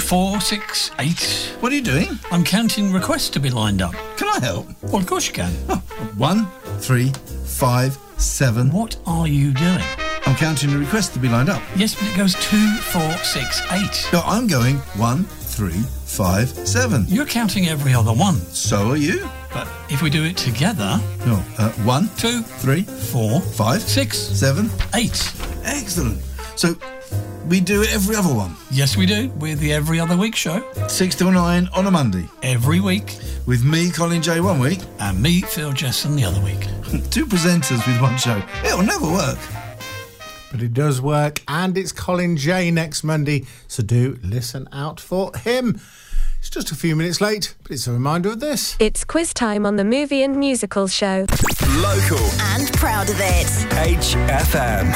4, 6, 8. What are you doing? I'm counting requests to be lined up. Can I help? Well, of course you can. 1, 3, 5, 7. What are you doing? I'm counting the requests to be lined up. Yes, but it goes 2, 4, 6, 8. No, I'm going 1, 3, 5, 7. You're counting every other one. So are you? But if we do it together... No, 1, 2, 3, 4, 5, 6, 7, 8. Excellent. So we do every other one. Yes, we do. We're the Every Other Week show. 6 till 9 on a Monday. Every week. With me, Colin J, one week. And me, Phil Jesson, the other week. 2 presenters with one show. It'll never work. But it does work, and it's Colin J next Monday, so do listen out for him. It's just a few minutes late, but it's a reminder of this. It's quiz time on the Movie and Musicals show. Local. And proud of it. HFM.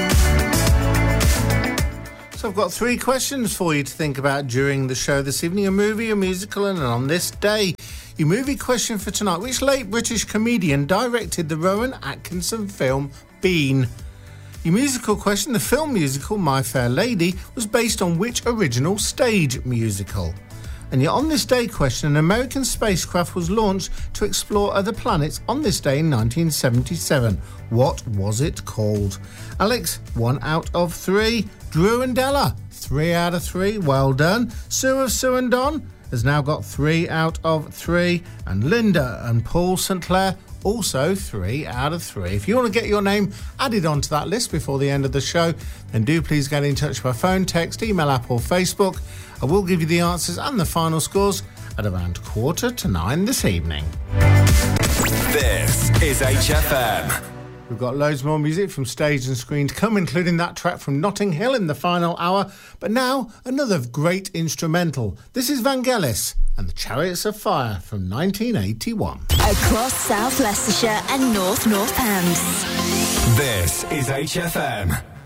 So I've got 3 questions for you to think about during the show this evening. A movie, a musical, and on this day. Your movie question for tonight: which late British comedian directed the Rowan Atkinson film Bean? Your musical question: the film musical My Fair Lady was based on which original stage musical? And your on this day question: an American spacecraft was launched to explore other planets on this day in 1977. What was it called? Alex, 1 out of 3. Drew and Della, 3 out of 3. Well done. Sue of Sue and Don has now got 3 out of 3. And Linda and Paul St Clair, also 3 out of 3. If you want to get your name added onto that list before the end of the show, then do please get in touch by phone, text, email, app or Facebook. I will give you the answers and the final scores at around 8:45 this evening. This is HFM. We've got loads more music from stage and screen to come, including that track from Notting Hill in the final hour. But now, another great instrumental. This is Vangelis and the Chariots of Fire from 1981. Across South Leicestershire and North Northants. This is HFM.